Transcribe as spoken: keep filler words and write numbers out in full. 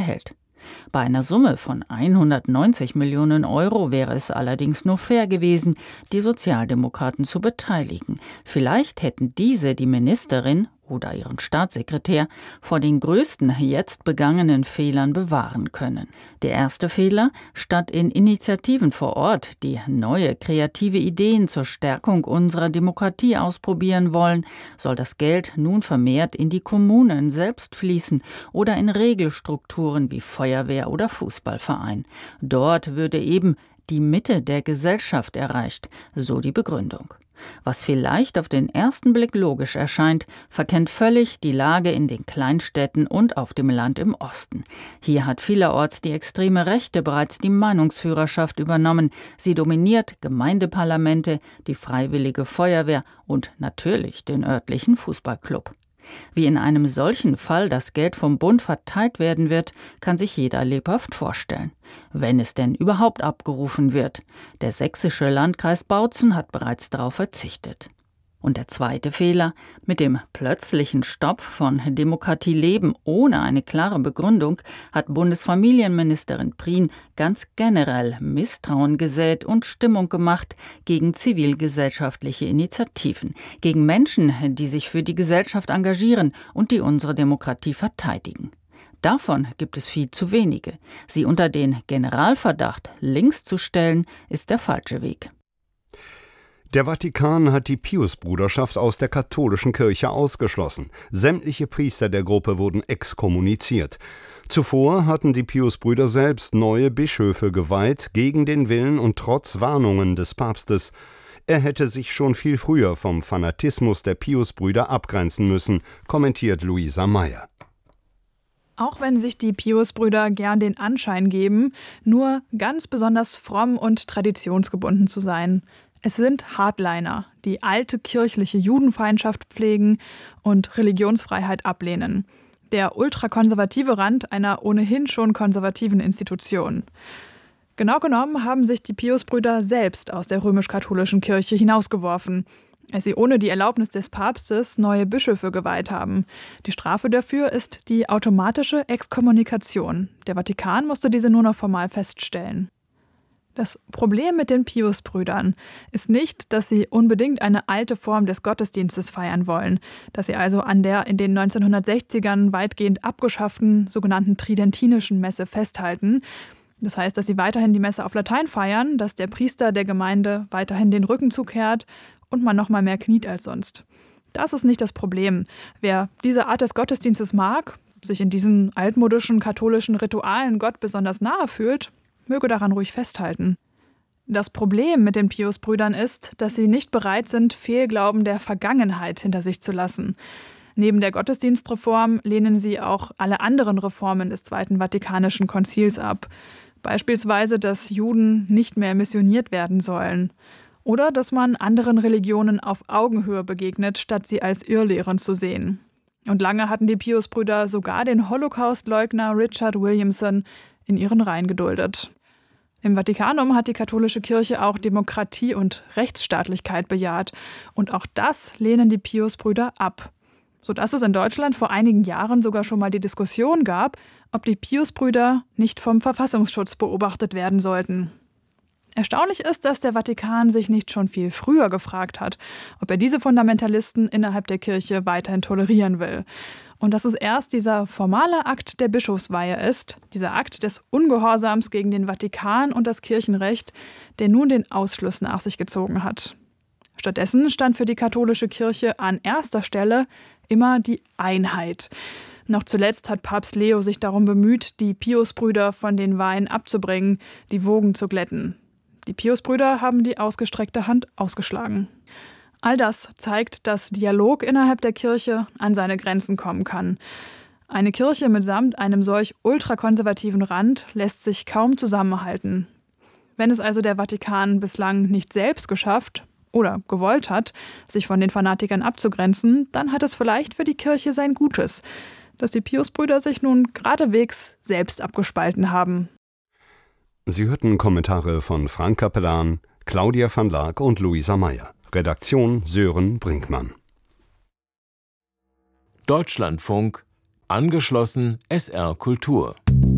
erhält. Bei einer Summe von hundertneunzig Millionen Euro wäre es allerdings nur fair gewesen, die Sozialdemokraten zu beteiligen. Vielleicht hätten diese die Ministerin oder ihren Staatssekretär vor den größten jetzt begangenen Fehlern bewahren können. Der erste Fehler: Statt in Initiativen vor Ort, die neue kreative Ideen zur Stärkung unserer Demokratie ausprobieren wollen, soll das Geld nun vermehrt in die Kommunen selbst fließen oder in Regelstrukturen wie Feuerwehr oder Fußballverein. Dort würde eben die Mitte der Gesellschaft erreicht, so die Begründung. Was vielleicht auf den ersten Blick logisch erscheint, verkennt völlig die Lage in den Kleinstädten und auf dem Land im Osten. Hier hat vielerorts die extreme Rechte bereits die Meinungsführerschaft übernommen. Sie dominiert Gemeindeparlamente, die Freiwillige Feuerwehr und natürlich den örtlichen Fußballclub. Wie in einem solchen Fall das Geld vom Bund verteilt werden wird, kann sich jeder lebhaft vorstellen. Wenn es denn überhaupt abgerufen wird. Der sächsische Landkreis Bautzen hat bereits darauf verzichtet. Und der zweite Fehler: Mit dem plötzlichen Stopp von Demokratie leben ohne eine klare Begründung hat Bundesfamilienministerin Prien ganz generell Misstrauen gesät und Stimmung gemacht gegen zivilgesellschaftliche Initiativen, gegen Menschen, die sich für die Gesellschaft engagieren und die unsere Demokratie verteidigen. Davon gibt es viel zu wenige. Sie unter den Generalverdacht links zu stellen, ist der falsche Weg. Der Vatikan hat die Piusbruderschaft aus der katholischen Kirche ausgeschlossen. Sämtliche Priester der Gruppe wurden exkommuniziert. Zuvor hatten die Piusbrüder selbst neue Bischöfe geweiht, gegen den Willen und trotz Warnungen des Papstes. Er hätte sich schon viel früher vom Fanatismus der Piusbrüder abgrenzen müssen, kommentiert Luisa Meyer. Auch wenn sich die Piusbrüder gern den Anschein geben, nur ganz besonders fromm und traditionsgebunden zu sein. Es sind Hardliner, die alte kirchliche Judenfeindschaft pflegen und Religionsfreiheit ablehnen. Der ultrakonservative Rand einer ohnehin schon konservativen Institution. Genau genommen haben sich die Piusbrüder selbst aus der römisch-katholischen Kirche hinausgeworfen, als sie ohne die Erlaubnis des Papstes neue Bischöfe geweiht haben. Die Strafe dafür ist die automatische Exkommunikation. Der Vatikan musste diese nur noch formal feststellen. Das Problem mit den Piusbrüdern ist nicht, dass sie unbedingt eine alte Form des Gottesdienstes feiern wollen, dass sie also an der in den neunzehnhundertsechzigern weitgehend abgeschafften sogenannten tridentinischen Messe festhalten. Das heißt, dass sie weiterhin die Messe auf Latein feiern, dass der Priester der Gemeinde weiterhin den Rücken zukehrt und man noch mal mehr kniet als sonst. Das ist nicht das Problem. Wer diese Art des Gottesdienstes mag, sich in diesen altmodischen katholischen Ritualen Gott besonders nahe fühlt, möge daran ruhig festhalten. Das Problem mit den Piusbrüdern ist, dass sie nicht bereit sind, Fehlglauben der Vergangenheit hinter sich zu lassen. Neben der Gottesdienstreform lehnen sie auch alle anderen Reformen des Zweiten Vatikanischen Konzils ab. Beispielsweise, dass Juden nicht mehr missioniert werden sollen. Oder dass man anderen Religionen auf Augenhöhe begegnet, statt sie als Irrlehren zu sehen. Und lange hatten die Piusbrüder sogar den Holocaust-Leugner Richard Williamson in ihren Reihen geduldet. Im Vatikanum hat die katholische Kirche auch Demokratie und Rechtsstaatlichkeit bejaht. Und auch das lehnen die Piusbrüder ab. Sodass es in Deutschland vor einigen Jahren sogar schon mal die Diskussion gab, ob die Piusbrüder nicht vom Verfassungsschutz beobachtet werden sollten. Erstaunlich ist, dass der Vatikan sich nicht schon viel früher gefragt hat, ob er diese Fundamentalisten innerhalb der Kirche weiterhin tolerieren will. Und dass es erst dieser formale Akt der Bischofsweihe ist, dieser Akt des Ungehorsams gegen den Vatikan und das Kirchenrecht, der nun den Ausschluss nach sich gezogen hat. Stattdessen stand für die katholische Kirche an erster Stelle immer die Einheit. Noch zuletzt hat Papst Leo sich darum bemüht, die Piusbrüder von den Weihen abzubringen, die Wogen zu glätten. Die Piusbrüder haben die ausgestreckte Hand ausgeschlagen. All das zeigt, dass Dialog innerhalb der Kirche an seine Grenzen kommen kann. Eine Kirche mitsamt einem solch ultrakonservativen Rand lässt sich kaum zusammenhalten. Wenn es also der Vatikan bislang nicht selbst geschafft oder gewollt hat, sich von den Fanatikern abzugrenzen, dann hat es vielleicht für die Kirche sein Gutes, dass die Piusbrüder sich nun geradewegs selbst abgespalten haben. Sie hörten Kommentare von Frank Capellan, Claudia van Laak und Luisa Meyer. Redaktion Sören Brinkmann. Deutschlandfunk, angeschlossen S R Kultur.